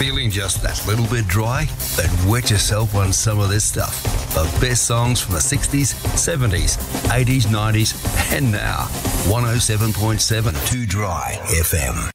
Feeling just that little bit dry? Then wet yourself on some of this stuff. The best songs from the 60s, 70s, 80s, 90s, and now. 107.7 2 Dry FM.